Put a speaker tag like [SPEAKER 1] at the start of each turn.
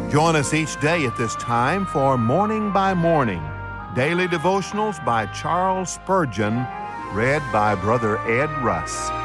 [SPEAKER 1] Join us each day at this time for Morning by Morning, daily devotionals by Charles Spurgeon, read by Brother Ed Russ.